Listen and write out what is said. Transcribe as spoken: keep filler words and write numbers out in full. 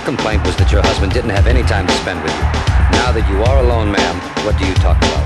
complaint was that your husband didn't have any time to spend with you. Now that you are alone, ma'am, what do you talk about?